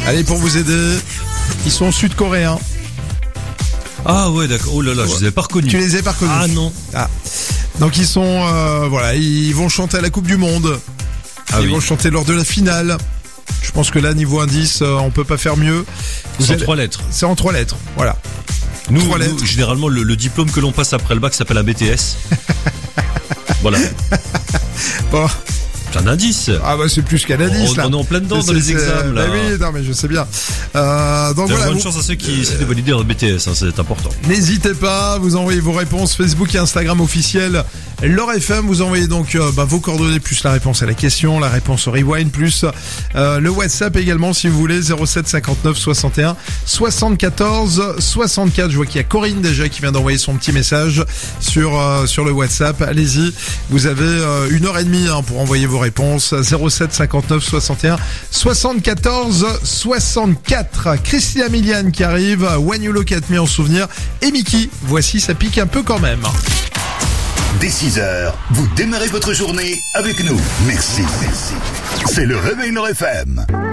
Allez, pour vous aider, ils sont sud-coréens. Ah ouais, d'accord. Oh là là, je les avais pas reconnus. Tu les as pas reconnus? Ah non. Ah. Donc ils sont, ils vont chanter à la Coupe du Monde. Ils vont chanter lors de la finale. Je pense que là, niveau indice, on peut pas faire mieux. C'est en 3 lettres. C'est en 3 lettres, voilà. Nous, généralement, le diplôme que l'on passe après le bac s'appelle un BTS. Voilà. Bon. C'est un indice. Ah bah c'est plus qu'un indice là. On est en plein dedans dans les examens là. Bah oui, non mais je sais bien. Donc voilà. Bonne chance à ceux qui essaient de valider leur BTS, hein, c'est important. N'hésitez pas, vous envoyez vos réponses Facebook et Instagram officiel L'Or FM. Vous envoyez donc vos coordonnées plus la réponse à la question, la réponse au rewind plus le WhatsApp également si vous voulez 07 59 61 74 64. Je vois qu'il y a Corinne déjà qui vient d'envoyer son petit message sur le WhatsApp. Allez-y, vous avez 1h30 pour envoyer vos réponses. 07 59 61 74 64. Christina Milian qui arrive, When You Look At Me en souvenir, et Mickey. Voici, ça pique un peu quand même. Dès 6h, vous démarrez votre journée avec nous. Merci. C'est le réveil L'Or FM.